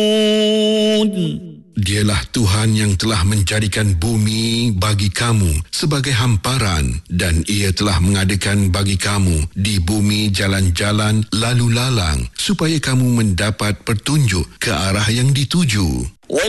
Dialah Tuhan yang telah menjadikan bumi bagi kamu sebagai hamparan, dan Ia telah mengadakan bagi kamu di bumi jalan-jalan lalu lalang supaya kamu mendapat petunjuk ke arah yang dituju.